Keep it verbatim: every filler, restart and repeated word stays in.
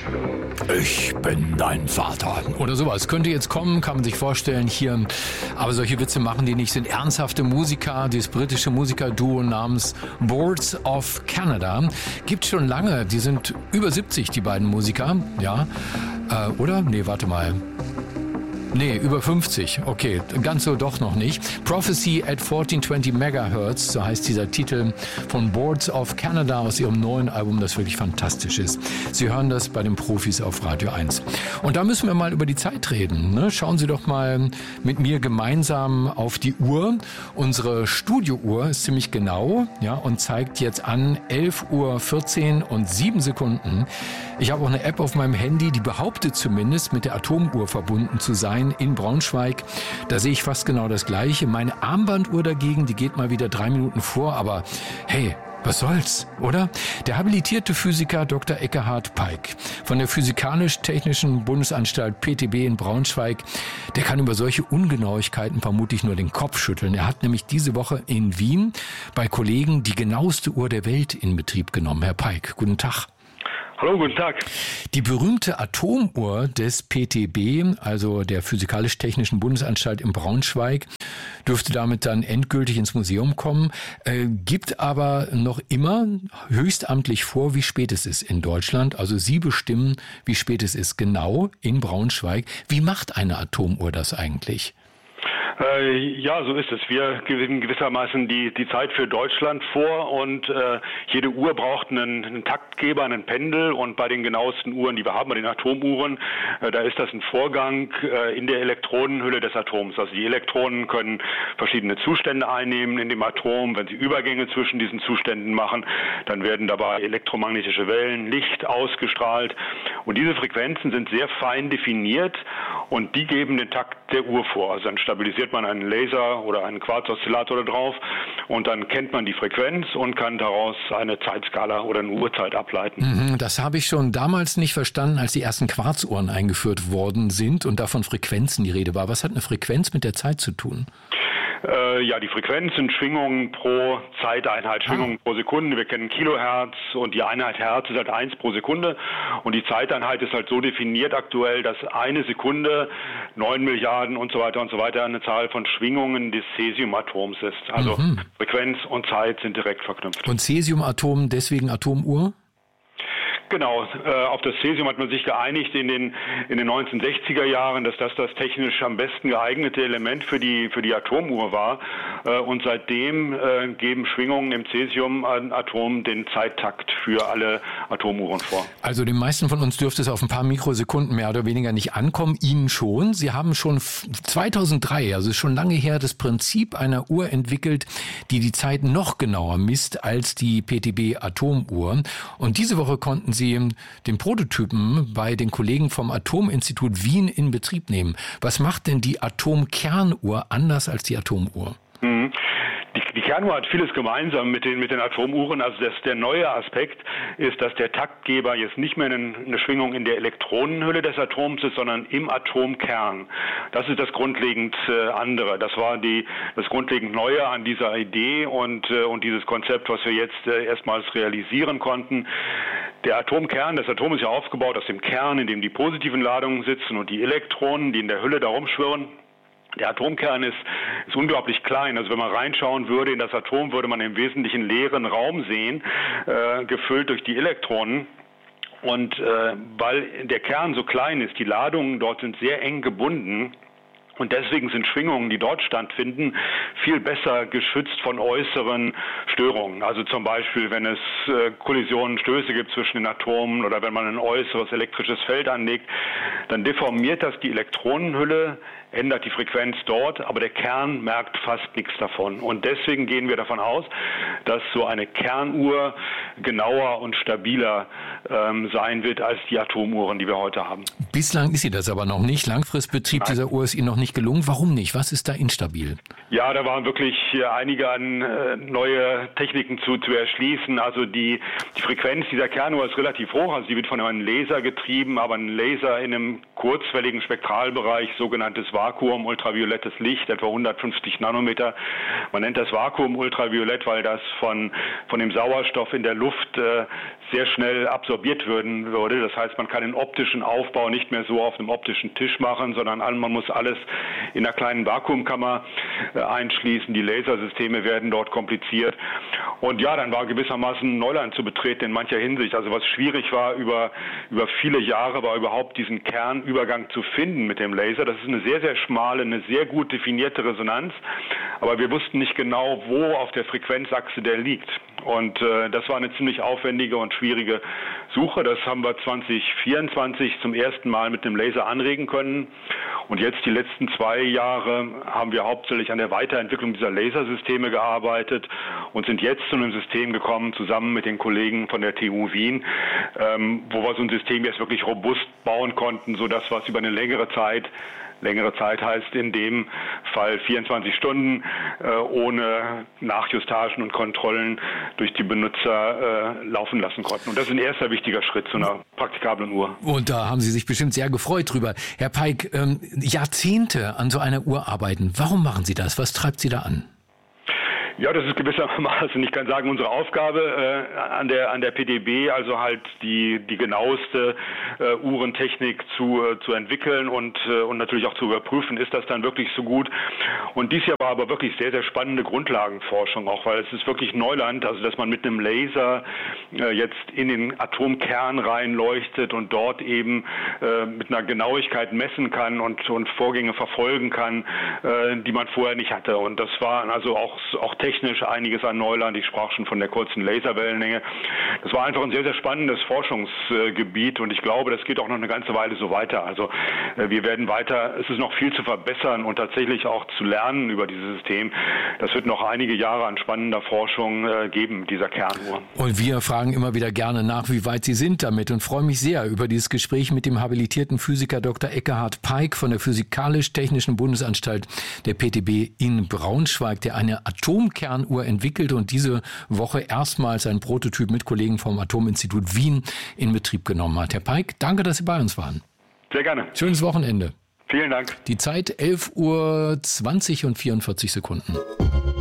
Ich bin dein Vater. Oder sowas. Könnte jetzt kommen, kann man sich vorstellen hier. Aber solche Witze machen die nicht. Sind ernsthafte Musiker. Dieses britische Musikerduo namens Boards of Canada. Gibt schon lange. Die sind über siebzig, die beiden Musiker. Ja. Äh, oder? Nee, warte mal. Nee, über fünfzig. Okay, ganz so doch noch nicht. Prophecy at fourteen twenty Megahertz, so heißt dieser Titel von Boards of Canada aus ihrem neuen Album, das wirklich fantastisch ist. Sie hören das bei den Profis auf Radio eins. Und da müssen wir mal über die Zeit reden. Ne? Schauen Sie doch mal mit mir gemeinsam auf die Uhr. Unsere Studiouhr ist ziemlich genau, ja, und zeigt jetzt an elf Uhr vierzehn und sieben Sekunden. Ich habe auch eine App auf meinem Handy, die behauptet zumindest, mit der Atomuhr verbunden zu sein in Braunschweig. Da sehe ich fast genau das Gleiche. Meine Armbanduhr dagegen, die geht mal wieder drei Minuten vor, aber hey, was soll's, oder? Der habilitierte Physiker Doktor Ekkehard Peik von der Physikalisch-Technischen Bundesanstalt P T B in Braunschweig, der kann über solche Ungenauigkeiten vermutlich nur den Kopf schütteln. Er hat nämlich diese Woche in Wien bei Kollegen die genaueste Uhr der Welt in Betrieb genommen. Herr Peik, guten Tag. Hallo, guten Tag. Die berühmte Atomuhr des P T B, also der Physikalisch-Technischen Bundesanstalt in Braunschweig, dürfte damit dann endgültig ins Museum kommen, äh, gibt aber noch immer höchstamtlich vor, wie spät es ist in Deutschland. Also Sie bestimmen, wie spät es ist, genau in Braunschweig. Wie macht eine Atomuhr das eigentlich? Äh, ja, so ist es. Wir gewinnen gewissermaßen die, die Zeit für Deutschland vor und äh, jede Uhr braucht einen, einen Taktgeber, einen Pendel, und bei den genauesten Uhren, die wir haben, bei den Atomuhren, äh, da ist das ein Vorgang äh, in der Elektronenhülle des Atoms. Also die Elektronen können verschiedene Zustände einnehmen in dem Atom. Wenn sie Übergänge zwischen diesen Zuständen machen, dann werden dabei elektromagnetische Wellen, Licht ausgestrahlt, und diese Frequenzen sind sehr fein definiert und die geben den Takt der Uhr vor. Also dann stabilisiert man einen Laser oder einen Quarzoszillator da drauf und dann kennt man die Frequenz und kann daraus eine Zeitskala oder eine Uhrzeit ableiten. Das habe ich schon damals nicht verstanden, als die ersten Quarzuhren eingeführt worden sind und da von Frequenzen die Rede war. Was hat eine Frequenz mit der Zeit zu tun? Äh, ja, die Frequenz sind Schwingungen pro Zeiteinheit, Schwingungen ah. pro Sekunde. Wir kennen Kilohertz und die Einheit Hertz ist halt eins pro Sekunde. Und die Zeiteinheit ist halt so definiert aktuell, dass eine Sekunde neun Milliarden und so weiter und so weiter eine Zahl von Schwingungen des Cäsiumatoms ist. Also mhm. Frequenz und Zeit sind direkt verknüpft. Und Cäsiumatom deswegen Atomuhr? Genau, äh, auf das Cäsium hat man sich geeinigt in den in den neunzehnhundertsechziger Jahren, dass das das technisch am besten geeignete Element für die für die Atomuhr war. Äh, und seitdem äh, geben Schwingungen im Cäsiumatom den Zeittakt für alle Atomuhren vor. Also den meisten von uns dürfte es auf ein paar Mikrosekunden mehr oder weniger nicht ankommen. Ihnen schon. Sie haben schon zweitausenddrei, also ist schon lange her, das Prinzip einer Uhr entwickelt, die die Zeit noch genauer misst als die P T B-Atomuhr. Und diese Woche konnten Sie den Prototypen bei den Kollegen vom Atominstitut Wien in Betrieb nehmen. Was macht denn die Atomkernuhr anders als die Atomuhr? Mhm. Die, die Kernuhr hat vieles gemeinsam mit den, mit den Atomuhren. Also das, der neue Aspekt ist, dass der Taktgeber jetzt nicht mehr eine, eine Schwingung in der Elektronenhülle des Atoms ist, sondern im Atomkern. Das ist das grundlegend äh, andere. Das war die, das grundlegend Neue an dieser Idee und, äh, und dieses Konzept, was wir jetzt äh, erstmals realisieren konnten. Der Atomkern, das Atom ist ja aufgebaut aus dem Kern, in dem die positiven Ladungen sitzen, und die Elektronen, die in der Hülle da rumschwirren. Der Atomkern ist, ist unglaublich klein. Also wenn man reinschauen würde in das Atom, würde man im Wesentlichen leeren Raum sehen, äh, gefüllt durch die Elektronen. Und äh, weil der Kern so klein ist, die Ladungen dort sind sehr eng gebunden. Und deswegen sind Schwingungen, die dort stattfinden, viel besser geschützt von äußeren Störungen. Also zum Beispiel, wenn es äh, Kollisionen, Stöße gibt zwischen den Atomen oder wenn man ein äußeres elektrisches Feld anlegt, dann deformiert das die Elektronenhülle, ändert die Frequenz dort, aber der Kern merkt fast nichts davon. Und deswegen gehen wir davon aus, dass so eine Kernuhr genauer und stabiler ähm, sein wird als die Atomuhren, die wir heute haben. Bislang ist sie das aber noch nicht. Langfristbetrieb Nein. dieser Uhr ist Ihnen noch nicht nicht gelungen. Warum nicht? Was ist da instabil? Ja, da waren wirklich einige an äh, neue Techniken zu, zu erschließen. Also die, die Frequenz dieser Kernuhr ist relativ hoch. Also die wird von einem Laser getrieben, aber ein Laser in einem kurzwelligen Spektralbereich, sogenanntes Vakuum, ultraviolettes Licht, etwa hundertfünfzig Nanometer. Man nennt das Vakuum ultraviolett, weil das von, von dem Sauerstoff in der Luft äh, sehr schnell absorbiert würden würde. Das heißt, man kann den optischen Aufbau nicht mehr so auf einem optischen Tisch machen, sondern man muss alles in einer kleinen Vakuumkammer äh, einschließen. Die Lasersysteme werden dort kompliziert. Und ja, dann war gewissermaßen Neuland zu betreten in mancher Hinsicht. Also was schwierig war über, über viele Jahre, war überhaupt diesen Kernübergang zu finden mit dem Laser. Das ist eine sehr, sehr schmale, eine sehr gut definierte Resonanz. Aber wir wussten nicht genau, wo auf der Frequenzachse der liegt. Und äh, das war eine ziemlich aufwendige und schwierige Suche. Das haben wir zwanzig vierundzwanzig zum ersten Mal mit dem Laser anregen können. Und jetzt die letzten zwei Jahre haben wir hauptsächlich an der Weiterentwicklung dieser Lasersysteme gearbeitet und sind jetzt zu einem System gekommen, zusammen mit den Kollegen von der T U Wien, ähm, wo wir so ein System jetzt wirklich robust bauen konnten, sodass wir es über eine längere Zeit Längere Zeit heißt in dem Fall vierundzwanzig Stunden äh, ohne Nachjustagen und Kontrollen durch die Benutzer äh, laufen lassen konnten. Und das ist ein erster wichtiger Schritt zu einer praktikablen Uhr. Und da haben Sie sich bestimmt sehr gefreut drüber. Herr Peik, ähm, Jahrzehnte an so einer Uhr arbeiten. Warum machen Sie das? Was treibt Sie da an? Ja, das ist gewissermaßen, ich kann sagen, unsere Aufgabe äh, an der an der P D B, also halt die die genaueste äh, Uhrentechnik zu äh, zu entwickeln und äh, und natürlich auch zu überprüfen, ist das dann wirklich so gut. Und dies Jahr war aber wirklich sehr sehr spannende Grundlagenforschung, auch weil es ist wirklich Neuland, also dass man mit einem Laser äh, jetzt in den Atomkern reinleuchtet und dort eben äh, mit einer Genauigkeit messen kann und und Vorgänge verfolgen kann, äh, die man vorher nicht hatte. Und das war also auch auch technisch einiges an Neuland. Ich sprach schon von der kurzen Laserwellenlänge. Das war einfach ein sehr, sehr spannendes Forschungsgebiet und ich glaube, das geht auch noch eine ganze Weile so weiter. Also wir werden weiter, es ist noch viel zu verbessern und tatsächlich auch zu lernen über dieses System. Das wird noch einige Jahre an spannender Forschung geben, dieser Kernuhr. Und wir fragen immer wieder gerne nach, wie weit Sie sind damit und freue mich sehr über dieses Gespräch mit dem habilitierten Physiker Doktor Ekkehard Peik von der Physikalisch-Technischen Bundesanstalt der P T B in Braunschweig, der eine Atom Kernuhr entwickelt und diese Woche erstmals ein Prototyp mit Kollegen vom Atominstitut Wien in Betrieb genommen hat. Herr Peik, danke, dass Sie bei uns waren. Sehr gerne. Schönes Wochenende. Vielen Dank. Die Zeit elf Uhr zwanzig und vierundvierzig Sekunden.